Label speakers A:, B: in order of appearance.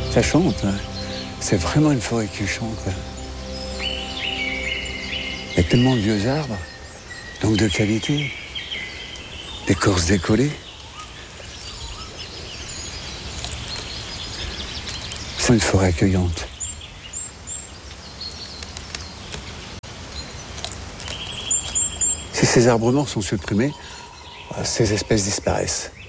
A: Ça chante, hein. C'est vraiment une forêt qui chante. Il y a tellement de vieux arbres, donc de qualité, d'écorce décollée. C'est une forêt accueillante. Si ces arbres morts sont supprimés, ces espèces disparaissent.